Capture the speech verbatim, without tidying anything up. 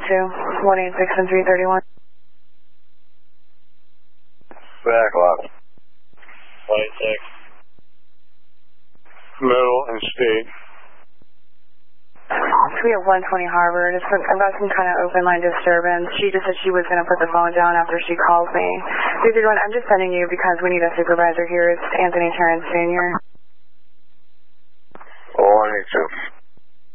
two, one eight six and three thirty-one. Backlog. one eight six. Middle and state. We have one twenty Harvard. It's about some kind of open line disturbance. She just said she was going to put the phone down after she called me. three thirty-one, I'm just sending you because we need a supervisor here. It's Anthony Terrence Junior one eight two.